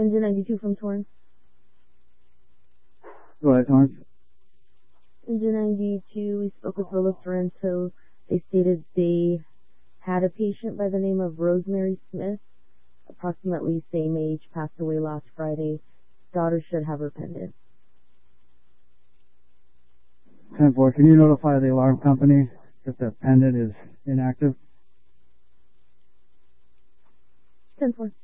Engine 92 from Torrance. Go ahead, Torrance. Engine 92, we spoke with Willis Sorrento. They stated they had a patient by the name of Rosemary Smith, approximately same age, passed away last Friday. Daughter should have her pendant. 10-4, can you notify the alarm company that the pendant is inactive? 10-4.